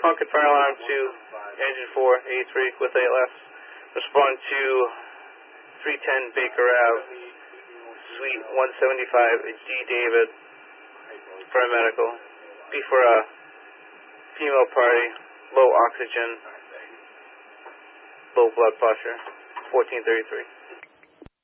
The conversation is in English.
Concord fire alarm to engine 483 with ALS. Respond to 310 Baker Ave, Suite 175, D. David, paramedical. B for a female party, low oxygen, low blood pressure, 1433.